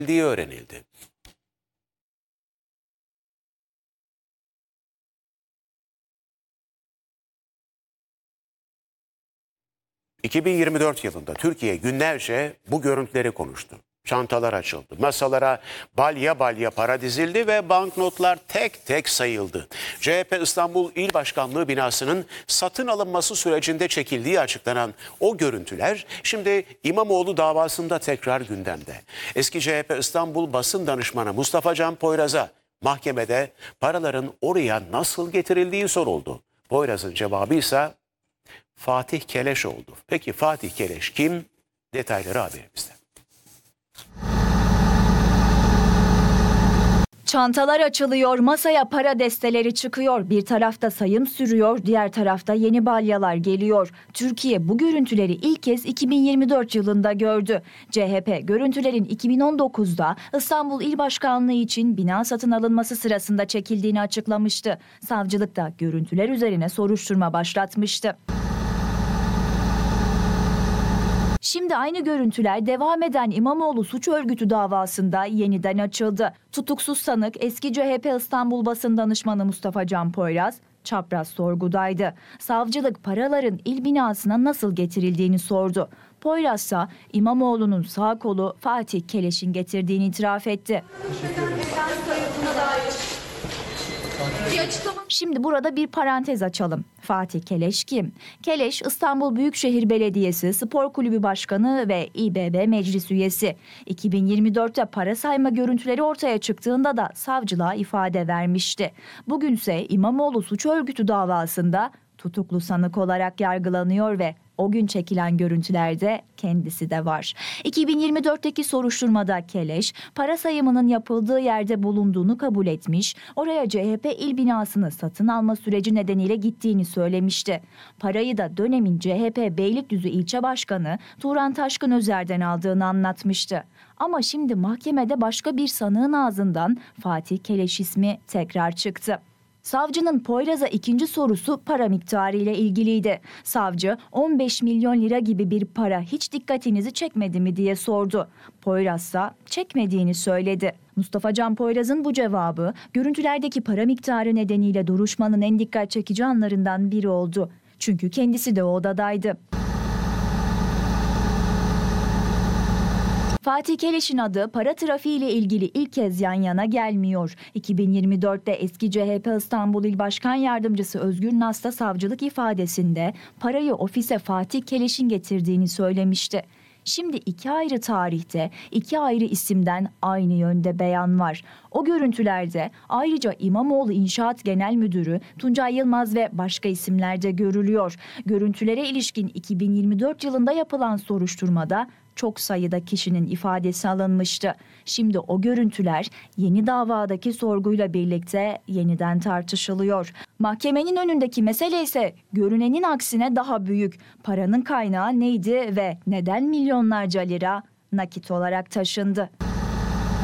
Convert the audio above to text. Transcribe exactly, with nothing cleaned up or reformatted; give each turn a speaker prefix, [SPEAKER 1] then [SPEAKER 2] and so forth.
[SPEAKER 1] diye öğrenildi. iki bin yirmi dört yılında Türkiye günlerce bu görüntüleri konuştu. Çantalar açıldı, masalara balya balya para dizildi ve banknotlar tek tek sayıldı. C H P İstanbul İl Başkanlığı binasının satın alınması sürecinde çekildiği açıklanan o görüntüler şimdi İmamoğlu davasında tekrar gündemde. Eski C H P İstanbul Basın Danışmanı Mustafa Can Poyraz'a mahkemede paraların oraya nasıl getirildiği soruldu. Poyraz'ın cevabı ise Fatih Keleş oldu. Peki Fatih Keleş kim? Detayları haberimizde.
[SPEAKER 2] Çantalar açılıyor, masaya para desteleri çıkıyor. Bir tarafta sayım sürüyor, diğer tarafta yeni balyalar geliyor. Türkiye bu görüntüleri ilk kez iki bin yirmi dört yılında gördü. C H P görüntülerin iki bin on dokuzda İstanbul İl Başkanlığı için bina satın alınması sırasında çekildiğini açıklamıştı. Savcılık da görüntüler üzerine soruşturma başlatmıştı. Şimdi aynı görüntüler devam eden İmamoğlu suç örgütü davasında yeniden açıldı. Tutuksuz sanık eski C H P İstanbul Basın Danışmanı Mustafa Can Poyraz çapraz sorgudaydı. Savcılık paraların il binasına nasıl getirildiğini sordu. Poyraz ise İmamoğlu'nun sağ kolu Fatih Keleş'in getirdiğini itiraf etti. Şimdi burada bir parantez açalım. Fatih Keleş kim? Keleş İstanbul Büyükşehir Belediyesi Spor Kulübü Başkanı ve İ B B Meclis Üyesi. iki bin yirmi dörtte para sayma görüntüleri ortaya çıktığında da savcılığa ifade vermişti. Bugünse İmamoğlu suç örgütü davasında tutuklu sanık olarak yargılanıyor ve o gün çekilen görüntülerde kendisi de var. iki bin yirmi dörtteki soruşturmada Keleş, para sayımının yapıldığı yerde bulunduğunu kabul etmiş, oraya C H P il binasını satın alma süreci nedeniyle gittiğini söylemişti. Parayı da dönemin C H P Beylikdüzü ilçe başkanı Turan Taşkın Özer'den aldığını anlatmıştı. Ama şimdi mahkemede başka bir sanığın ağzından Fatih Keleş ismi tekrar çıktı. Savcının Poyraz'a ikinci sorusu para miktarı ile ilgiliydi. Savcı on beş milyon lira gibi bir para hiç dikkatinizi çekmedi mi diye sordu. Poyraz ise çekmediğini söyledi. Mustafa Can Poyraz'ın bu cevabı görüntülerdeki para miktarı nedeniyle duruşmanın en dikkat çekici anlarından biri oldu. Çünkü kendisi de o odadaydı. Fatih Keleş'in adı para trafiği ile ilgili ilk kez yan yana gelmiyor. iki bin yirmi dörtte eski C H P İstanbul İl Başkan Yardımcısı Özgür Nasta savcılık ifadesinde parayı ofise Fatih Keleş'in getirdiğini söylemişti. Şimdi iki ayrı tarihte, iki ayrı isimden aynı yönde beyan var. O görüntülerde ayrıca İmamoğlu İnşaat Genel Müdürü Tuncay Yılmaz ve başka isimler de görülüyor. Görüntülere ilişkin iki bin yirmi dört yılında yapılan soruşturmada çok sayıda kişinin ifadesi alınmıştı. Şimdi o görüntüler yeni davadaki sorguyla birlikte yeniden tartışılıyor. Mahkemenin önündeki mesele ise görünenin aksine daha büyük. Paranın kaynağı neydi ve neden milyonlarca lira nakit olarak taşındı?